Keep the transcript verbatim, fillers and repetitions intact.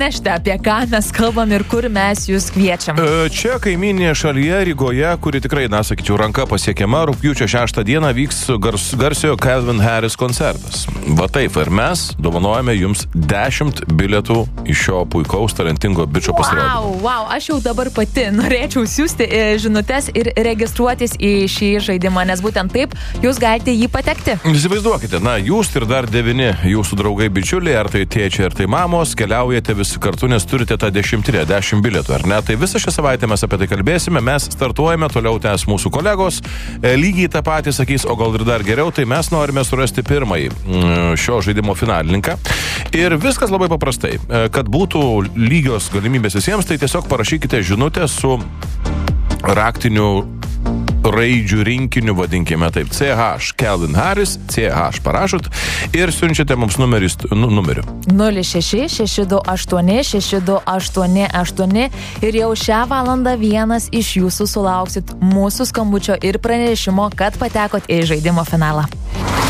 Nešti, apie ką mes kalbam ir kur mes jūs kviečiam. Čia kaiminėje šalyje Rygoje, kuri tikrai, na, sakyčiau, ranka pasiekiama, rugpjūčio šeštą dieną vyks gars, garsiojo Calvin Harris koncertas. Va taip, ir mes dovanojame jums dešimt bilietų iš šio puikaus talentingo bičio pasirodymą. Wow, wow, aš jau dabar pati norėčiau siūsti žinutes ir registruotis į šį žaidimą, nes būtent taip jūs galite jį patekti. Įsivaizduokite, na, jūs ir dar devini jūsų draugai bičiuliai, ar tai tėčiai, ar tai mamos, keliaujate visi kartu, nes turite tą dešimtinę, dešimt bilietų, ar ne? Tai visą šią savaitę mes apie tai kalbėsime, mes startuojame, toliau tęs mūsų kolegos, lygiai tą patį sakys, o gal ir dar geriau, tai mes norime surasti pirmąjį šio žaidimo finalininką. Ir viskas labai paprastai, kad būtų lygios galimybės visiems, tai tiesiog parašykite žinutę su raktiniu raidžių rinkiniu, vadinkime taip, C H Calvin Harris, C H parašot ir siunčiate mums numeris, nu, numeriu. nulis šeši šeši du aštuoni šeši du aštuoni aštuoni ir jau šią valandą vienas iš jūsų sulauksit mūsų skambučio ir pranešimo, kad patekot į žaidimo finalą.